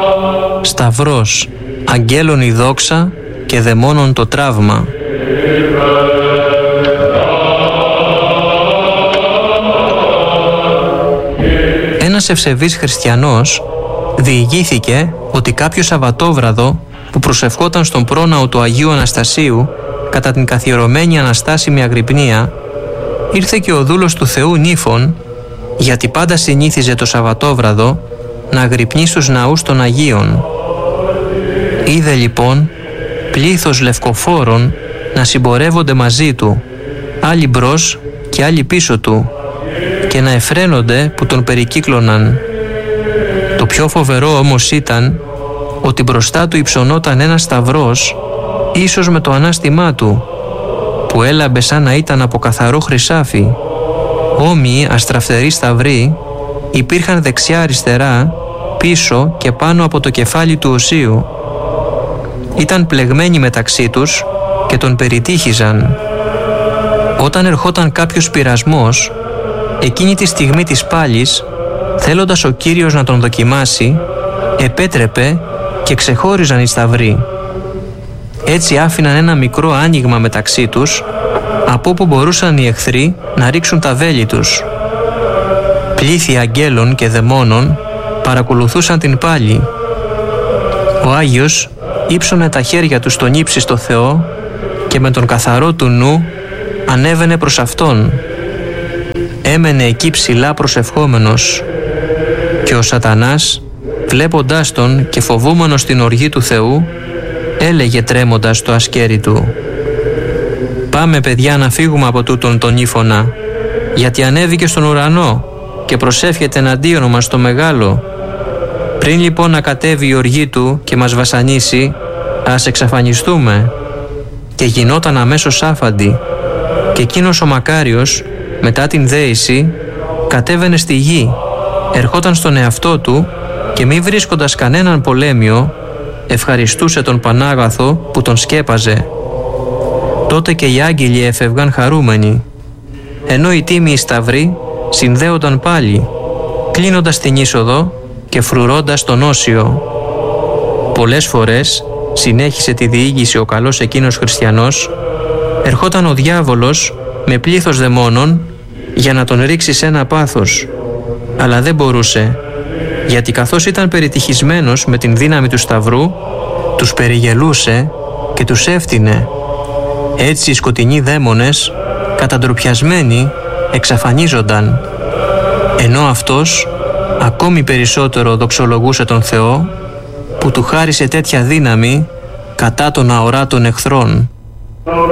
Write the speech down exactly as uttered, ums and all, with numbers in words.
Σταυρός, αγγέλων η δόξα και δαιμόνων το τραύμα. Ένας ευσεβής χριστιανός διηγήθηκε ότι κάποιο Σαββατόβραδο που προσευχόταν στον πρόναο του Αγίου Αναστασίου κατά την καθιερωμένη Αναστάσιμη Αγρυπνία, ήρθε και ο δούλος του Θεού Νύφων, γιατί πάντα συνήθιζε το Σαββατόβραδο να αγρυπνεί στους ναούς των Αγίων. Είδε λοιπόν πλήθος λευκοφόρων να συμπορεύονται μαζί του, άλλοι μπρος και άλλοι πίσω του, και να εφραίνονται που τον περικύκλωναν. Το πιο φοβερό όμως ήταν ότι μπροστά του υψωνόταν ένας σταυρός, ίσως με το ανάστημά του, που έλαμπε σαν να ήταν από καθαρό χρυσάφι. Όμοιοι αστραφτεροί σταυροί υπήρχαν δεξιά-αριστερά, πίσω και πάνω από το κεφάλι του οσίου. Ήταν πλεγμένοι μεταξύ τους και τον περιτύχιζαν. Όταν ερχόταν κάποιος πειρασμός, εκείνη τη στιγμή της πάλης, θέλοντας ο Κύριος να τον δοκιμάσει, επέτρεπε και ξεχώριζαν οι σταυροί. Έτσι άφηναν ένα μικρό άνοιγμα μεταξύ τους, από όπου μπορούσαν οι εχθροί να ρίξουν τα βέλη τους. Πλήθη αγγέλων και δαιμόνων παρακολουθούσαν την πάλη. Ο Άγιος ύψωνε τα χέρια του στον ύψιστο Θεό και με τον καθαρό του νου ανέβαινε προς Αυτόν. Έμενε εκεί ψηλά προσευχόμενος, και ο Σατανάς, βλέποντάς τον και φοβούμενος την οργή του Θεού, έλεγε τρέμοντας το ασκέρι του: «Πάμε, παιδιά, να φύγουμε από τούτον τον ύφωνα, γιατί ανέβηκε στον ουρανό και προσεύχεται εναντίον μας το μεγάλο. Πριν λοιπόν να κατέβει η οργή του και μας βασανίσει, ας εξαφανιστούμε». Και γινόταν αμέσως άφαντη, και εκείνος ο μακάριος, μετά την δέηση, κατέβαινε στη γη, ερχόταν στον εαυτό του και μη βρίσκοντας κανέναν πολέμιο, ευχαριστούσε τον Πανάγαθο που τον σκέπαζε. Τότε και οι άγγελοι έφευγαν χαρούμενοι, ενώ οι τίμιοι σταυροί συνδέονταν πάλι, κλείνοντας την είσοδο και φρουρώντας τον όσιο. Πολλές φορές, συνέχισε τη διήγηση ο καλός εκείνος χριστιανός, ερχόταν ο διάβολος με πλήθος δαιμόνων για να τον ρίξει σε ένα πάθος, αλλά δεν μπορούσε, γιατί καθώς ήταν περιτυχισμένος με την δύναμη του σταυρού, τους περιγελούσε και τους έφτυνε. Έτσι οι σκοτεινοί δαίμονες, καταντροπιασμένοι, εξαφανίζονταν, ενώ αυτός ακόμη περισσότερο δοξολογούσε τον Θεό που του χάρισε τέτοια δύναμη κατά των αοράτων εχθρών.